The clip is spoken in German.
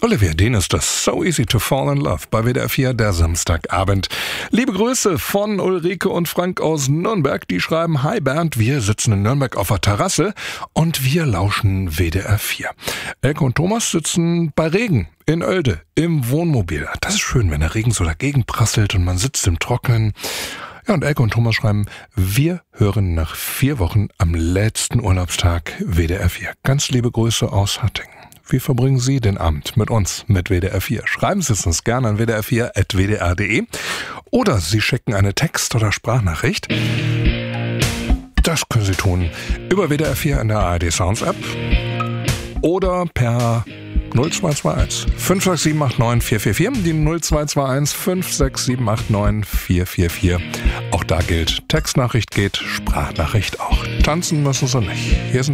Olivia Dean ist das So Easy to Fall in Love bei WDR 4, der Samstagabend. Liebe Grüße von Ulrike und Frank aus Nürnberg. Die schreiben: Hi Bernd, wir sitzen in Nürnberg auf der Terrasse und wir lauschen WDR 4. Elke und Thomas sitzen bei Regen in Oelde im Wohnmobil. Das ist schön, wenn der Regen so dagegen prasselt und man sitzt im Trockenen. Ja, und Elke und Thomas schreiben: Wir hören nach 4 Wochen am letzten Urlaubstag WDR 4. Ganz liebe Grüße aus Hattingen. Wie verbringen Sie den Abend mit uns, mit WDR 4? Schreiben Sie es uns gerne an wdr4@wdr.de oder Sie schicken eine Text- oder Sprachnachricht. Das können Sie tun über WDR 4 in der ARD Sounds App oder per 0221 56789 444, die 0221 56789 444. Auch da gilt, Textnachricht geht, Sprachnachricht auch. Tanzen müssen Sie nicht. Hier sind